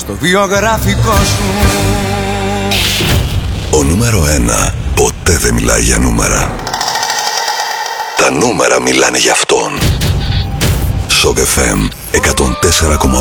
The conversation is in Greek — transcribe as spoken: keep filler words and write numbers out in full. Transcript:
στο βιογραφικό σου. Ο νούμερο ένα ποτέ δεν μιλάει για νούμερα. Τα νούμερα μιλάνε για αυτόν. Σοκ εφ εμ εκατόν τέσσερα κόμμα